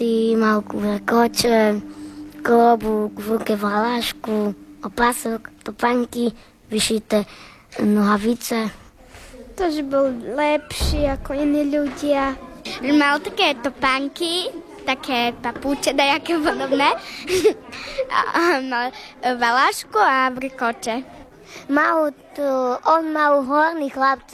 vlasy, mal koče, klobúk, v ruke valašku, opasok, topánky, vyšité nohavice. To, že bol lepší ako iní ľudia. Mal také topánky, také papúče, dajaké podobné. A mal valašku a vrkoče. On mal horný chlapca.